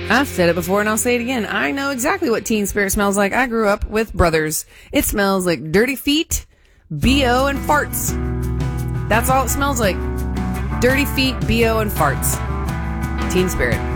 I've said it before and I'll say it again. I know exactly what Teen Spirit smells like. I grew up with brothers. It smells like dirty feet, BO, and farts. That's all it smells like. Dirty feet, BO, and farts. Teen Spirit.